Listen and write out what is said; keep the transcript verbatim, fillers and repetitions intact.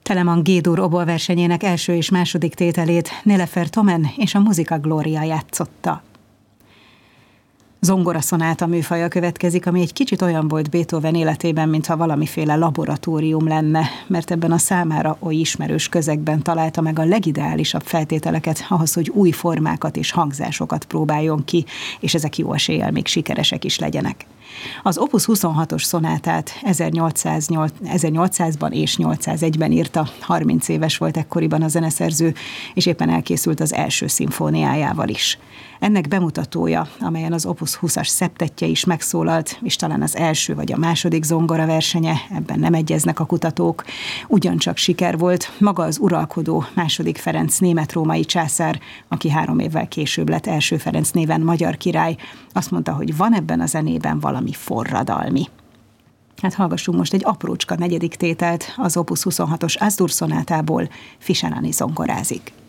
Telemann G-dur oboversenyének első és második tételét Nélöfer Tomen és a Musica Gloria játszotta. Zongoraszonáta műfaja következik, ami egy kicsit olyan volt Beethoven életében, mintha valamiféle laboratórium lenne, mert ebben a számára oly ismerős közegben találta meg a legideálisabb feltételeket ahhoz, hogy új formákat és hangzásokat próbáljon ki, és ezek jó eséllyel még sikeresek is legyenek. Az Opus huszonhatos szonátát ezernyolcszázban és nyolcszázegyben írta, harminc éves volt ekkoriban a zeneszerző, és éppen elkészült az első szimfóniájával is. Ennek bemutatója, amelyen az Opus húszas szeptettje is megszólalt, és talán az első vagy a második zongora versenye, ebben nem egyeznek a kutatók, ugyancsak siker volt. Maga az uralkodó második Ferenc német-római császár, aki három évvel később lett első Ferenc néven magyar király, azt mondta, hogy van ebben a zenében valami forradalmi. Hát hallgassunk most egy aprócska negyedik tételt az Opus huszonhatos Az-dur szonátából, Fischenani zongorázik.